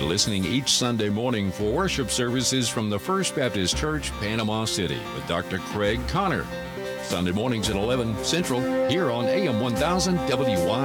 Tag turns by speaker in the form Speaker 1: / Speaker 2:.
Speaker 1: listening each Sunday morning for worship services from the First Baptist Church, Panama City, with Dr. Craig Connor. Sunday mornings at 11 Central here on AM 1000 WY.